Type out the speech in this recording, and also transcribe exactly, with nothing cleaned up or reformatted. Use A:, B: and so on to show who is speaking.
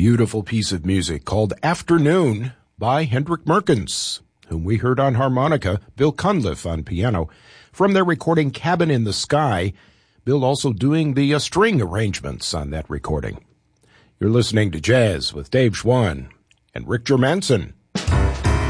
A: beautiful piece of music called Afternoon by Hendrik Merkens, whom we heard on harmonica, Bill Cunliffe on piano, from their recording Cabin in the Sky, Bill also doing the uh, string arrangements on that recording. You're listening to Jazz with Dave Schwann and Rick Germanson